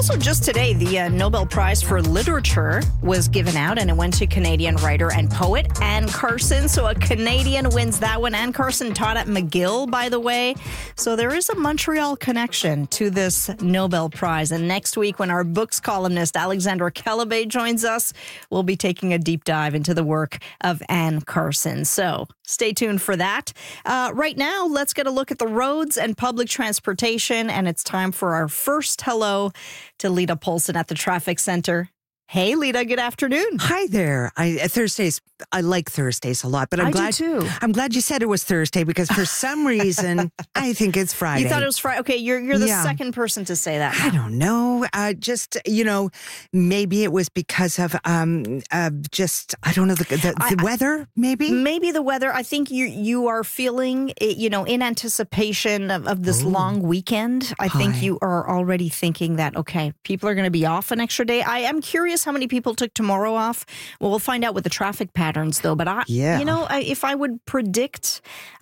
Also, just today, the Nobel Prize for Literature was given out, and it went to Canadian writer and poet Anne Carson. So a Canadian wins that one. Anne Carson taught at McGill, by the way. So there is a Montreal connection to this Nobel Prize. And next week, when our books columnist Alexandra Kelebay joins us, we'll be taking a deep dive into the work of Anne Carson. So stay tuned for that. Right now, let's get a look at the roads and public transportation. And it's time for our first hello to Lita Polson at the traffic center. Hey, Lita, good afternoon. Hi there. Thursdays, I like Thursdays a lot, but I'm glad do too. I'm glad you said it was Thursday because for some reason I think it's Friday. You thought it was Friday? Okay, you're the second person to say that. I don't know. Maybe it was because of I don't know the weather. Maybe the weather. I think you are feeling in anticipation of this long weekend. I think you are already thinking that people are going to be off an extra day. I am curious how many people took tomorrow off. Well, we'll find out with the traffic patterns, though. But if I would predict,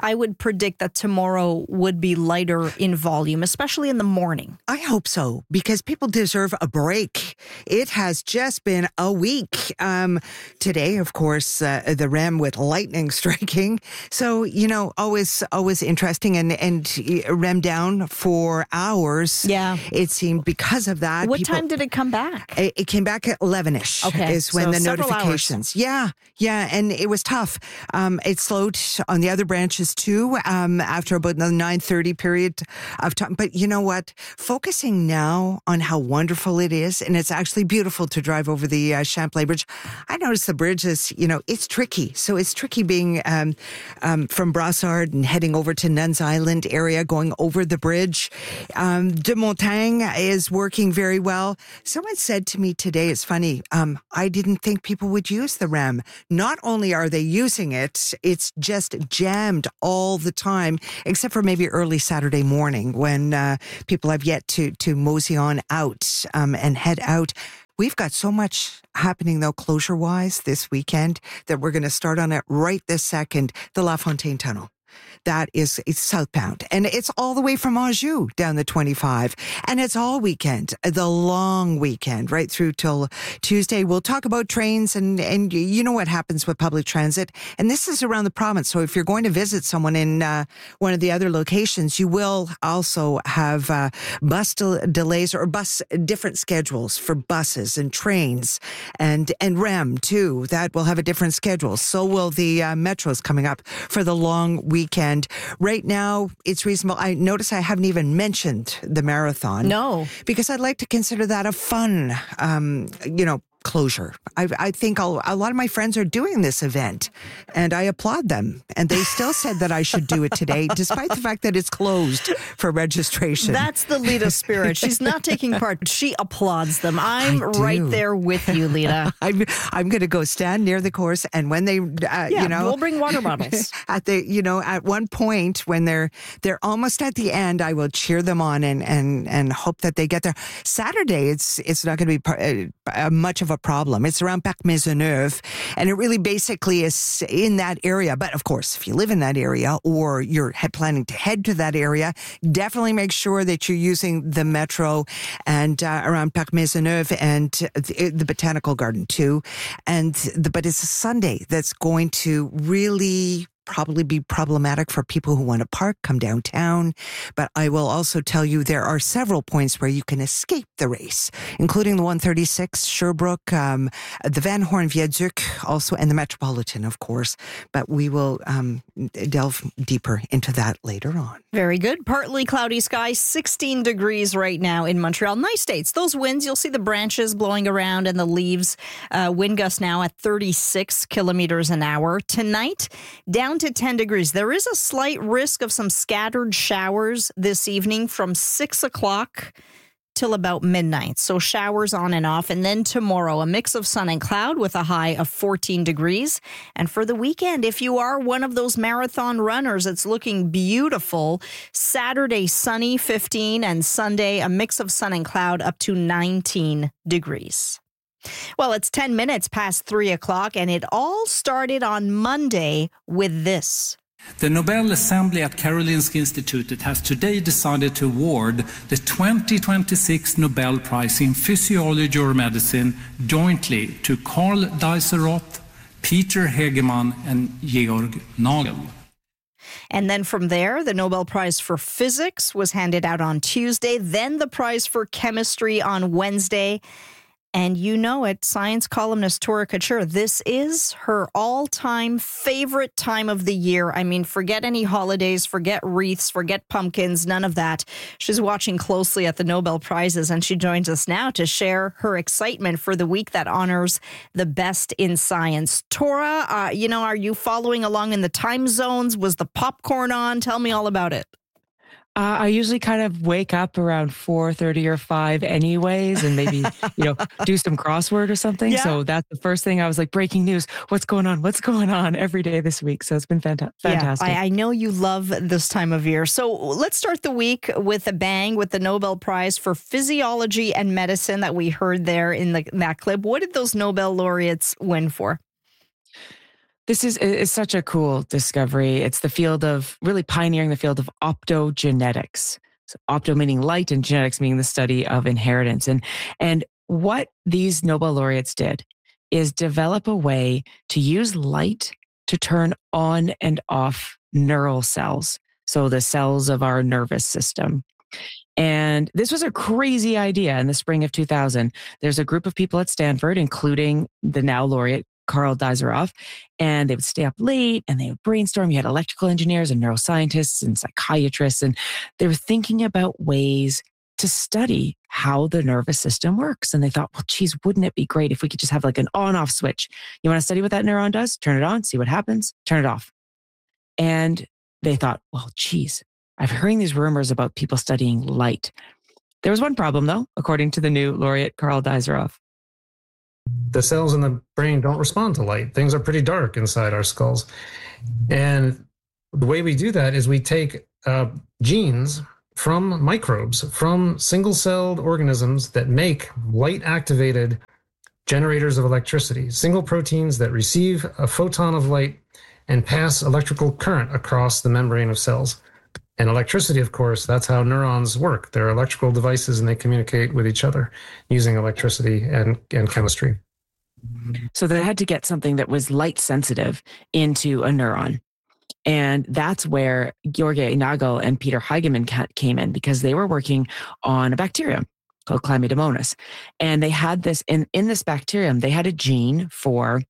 that tomorrow would be lighter in volume, especially in the morning. I hope so, because people deserve a break. It has just been a week. Today, of course, the REM with lightning striking. So, always interesting and REM down for hours. Yeah. It seemed because of that. What time did it come back? It came back at 11-ish is when the notifications. Hours. Yeah. And it was tough. It slowed on the other branches too after about the 9:30 period of time. But you know what? Focusing now on how wonderful it is, and it's actually beautiful to drive over the Champlain Bridge. I noticed the bridge is, it's tricky. So it's tricky being from Brassard and heading over to Nuns Island area, going over the bridge. De Montagne is working very well. Someone said to me today, it's funny, I didn't think people would use the REM. Not only are they using it, it's just jammed all the time, except for maybe early Saturday morning when people have yet to mosey on out and head out. We've got so much happening, though, closure-wise this weekend that we're going to start on it right this second, the La Fontaine Tunnel. It's southbound, and it's all the way from Anjou down the 25, and it's all weekend, the long weekend, right through till Tuesday. We'll talk about trains and you know what happens with public transit, and this is around the province, so if you're going to visit someone in one of the other locations, you will also have bus delays or different schedules for buses and trains, and REM too. That will have a different schedule. So will the metros coming up for the long weekend. Right now, it's reasonable. I notice I haven't even mentioned the marathon. No. Because I'd like to consider that a fun, closure. I think a lot of my friends are doing this event, and I applaud them. And they still said that I should do it today, despite the fact that it's closed for registration. That's the Lita spirit. She's not taking part. She applauds them. I'm right there with you, Lita. I'm going to go stand near the course, and when they, we'll bring water bottles. At one point when they're almost at the end, I will cheer them on and hope that they get there. Saturday, it's not going to be much of a problem. It's around Parc Maisonneuve, and it really basically is in that area. But of course, if you live in that area or you're planning to head to that area, definitely make sure that you're using the metro and around Parc Maisonneuve and the Botanical Garden too. But it's a Sunday that's going to really probably be problematic for people who want to park, come downtown. But I will also tell you there are several points where you can escape the race, including the 136, Sherbrooke, the Van Horn Viaduc also, and the Metropolitan, of course. But we will delve deeper into that later on. Very good. Partly cloudy skies, 16 degrees right now in Montreal. Nice days. Those winds, you'll see the branches blowing around and the leaves. Wind gusts now at 36 kilometers an hour. Tonight, down to 10 degrees. There is a slight risk of some scattered showers this evening from 6 o'clock till about midnight. So showers on and off. And then tomorrow, a mix of sun and cloud with a high of 14 degrees. And for the weekend, if you are one of those marathon runners, it's looking beautiful. Saturday, sunny, 15, and Sunday, a mix of sun and cloud up to 19 degrees. Well, it's 10 minutes past 3 o'clock, and it all started on Monday with this. The Nobel Assembly at Karolinska Institutet has today decided to award the 2026 Nobel Prize in Physiology or Medicine jointly to Karl Dijsselroth, Peter Hegemann, and Georg Nagel. And then from there, the Nobel Prize for Physics was handed out on Tuesday, then the prize for Chemistry on Wednesday. And you know it, science columnist Tora Kachur, this is her all-time favorite time of the year. I mean, forget any holidays, forget wreaths, forget pumpkins, none of that. She's watching closely at the Nobel Prizes, and she joins us now to share her excitement for the week that honors the best in science. Tora, are you following along in the time zones? Was the popcorn on? Tell me all about it. I usually kind of wake up around 4:30 or 5 anyways, and maybe, do some crossword or something. Yeah. So that's the first thing I was like, breaking news. What's going on? What's going on every day this week? So it's been fantastic. Yeah, I know you love this time of year. So let's start the week with a bang with the Nobel Prize for Physiology and Medicine that we heard there in that clip. What did those Nobel laureates win for? This is such a cool discovery. It's the field of really pioneering the field of optogenetics. So opto meaning light and genetics meaning the study of inheritance. And what these Nobel laureates did is develop a way to use light to turn on and off neural cells. So the cells of our nervous system. And this was a crazy idea in the spring of 2000. There's a group of people at Stanford, including the now laureate Karl Dijsselroth, and they would stay up late and they would brainstorm. You had electrical engineers and neuroscientists and psychiatrists, and they were thinking about ways to study how the nervous system works. And they thought, well, geez, wouldn't it be great if we could just have like an on-off switch? You want to study what that neuron does? Turn it on, see what happens, turn it off. And they thought, well, geez, I've heard these rumors about people studying light. There was one problem, though, according to the new laureate, Karl Dijsselroth. The cells in the brain don't respond to light. Things are pretty dark inside our skulls. And the way we do that is we take genes from microbes, from single-celled organisms that make light-activated generators of electricity, single proteins that receive a photon of light and pass electrical current across the membrane of cells. And electricity, of course, that's how neurons work. They're electrical devices and they communicate with each other using electricity and chemistry. So they had to get something that was light sensitive into a neuron. And that's where Georg Nagel and Peter Hegemann came in, because they were working on a bacterium called Chlamydomonas. And they had this, in this bacterium, they had a gene for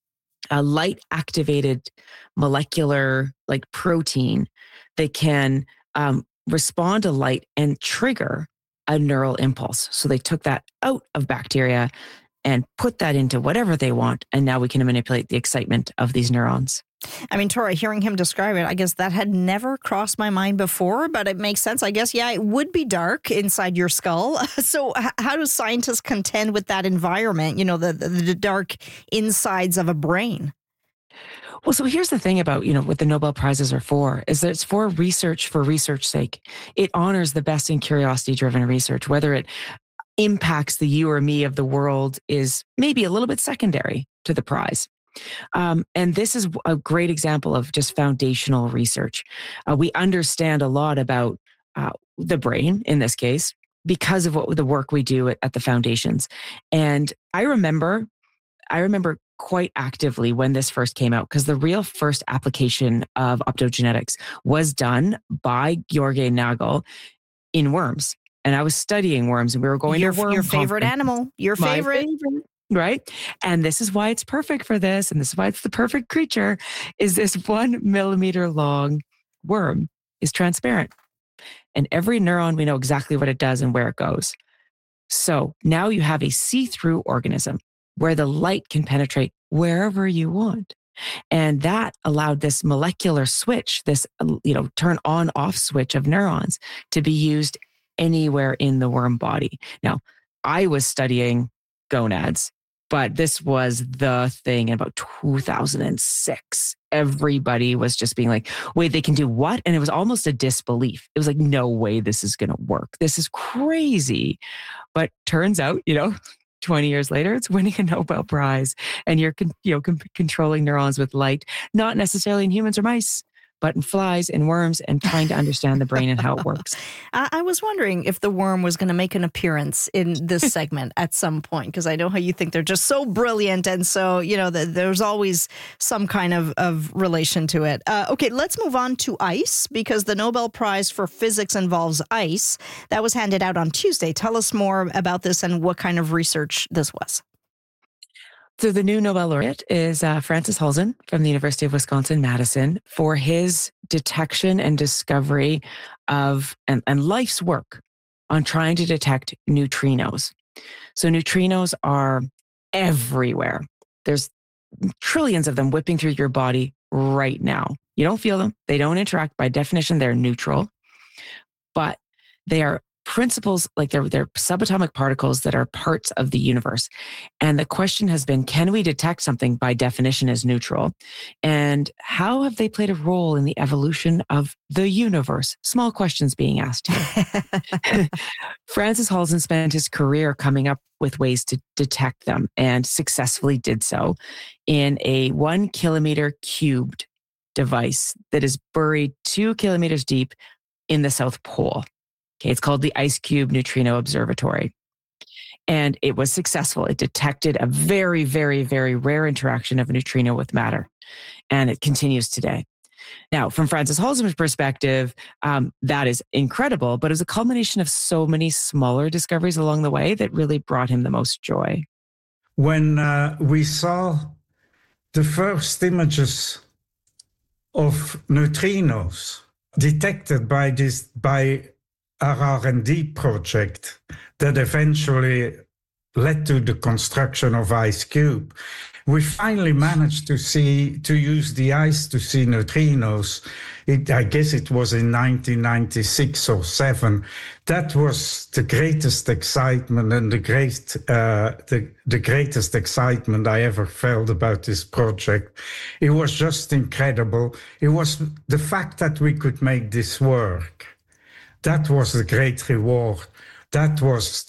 a light activated molecular protein that can respond to light and trigger a neural impulse. So they took that out of bacteria and put that into whatever they want. And now we can manipulate the excitement of these neurons. I mean, Tora, hearing him describe it, I guess that had never crossed my mind before, but it makes sense. I guess, yeah, it would be dark inside your skull. So how do scientists contend with that environment, the dark insides of a brain? Well, so here's the thing about, what the Nobel Prizes are for, is that it's for research's sake. It honors the best in curiosity-driven research. Whether it impacts the you or me of the world is maybe a little bit secondary to the prize. And this is a great example of just foundational research. We understand a lot about the brain, in this case, because of the work we do at the foundations. And I remember quite actively when this first came out, because the real first application of optogenetics was done by Georg Nagel in worms. And I was studying worms, and we were going to worm your favorite animal, your favorite. Right? And this is why it's perfect for this, and this is why it's the perfect creature, is this 1 millimeter long worm is transparent. And every neuron, we know exactly what it does and where it goes. So now you have a see-through organism where the light can penetrate wherever you want. And that allowed this molecular switch, this, turn on off switch of neurons to be used anywhere in the worm body. Now, I was studying gonads, but this was the thing in about 2006. Everybody was just being like, wait, they can do what? And it was almost a disbelief. It was like, no way this is going to work. This is crazy. But turns out, 20 years later, it's winning a Nobel Prize, and you're controlling neurons with light, not necessarily in humans or mice, but in flies and worms and trying to understand the brain and how it works. I was wondering if the worm was going to make an appearance in this segment at some point, because I know how you think they're just so brilliant. And so, there's always some kind of relation to it. Okay, let's move on to ice, because the Nobel Prize for Physics involves ice. That was handed out on Tuesday. Tell us more about this and what kind of research this was. So the new Nobel laureate is Francis Halzen from the University of Wisconsin-Madison for his detection and discovery of and life's work on trying to detect neutrinos. So neutrinos are everywhere. There's trillions of them whipping through your body right now. You don't feel them. They don't interact. By definition, they're neutral. But they are principles, like they're subatomic particles that are parts of the universe. And the question has been, can we detect something by definition as neutral? And how have they played a role in the evolution of the universe? Small questions being asked here. Francis Halzen spent his career coming up with ways to detect them and successfully did so in a 1 kilometer cubed device that is buried 2 kilometers deep in the South Pole. Okay, it's called the IceCube Neutrino Observatory. And it was successful. It detected a very, very, very rare interaction of a neutrino with matter. And it continues today. Now, from Francis Halzen's perspective, that is incredible, but it was a culmination of so many smaller discoveries along the way that really brought him the most joy. When we saw the first images of neutrinos detected by our R&D project that eventually led to the construction of IceCube, we finally managed to use the ice to see neutrinos. I guess it was in 1996 or 7. That was the greatest excitement and the greatest excitement I ever felt about this project. It was just incredible. It was the fact that we could make this work. That was the great reward. That was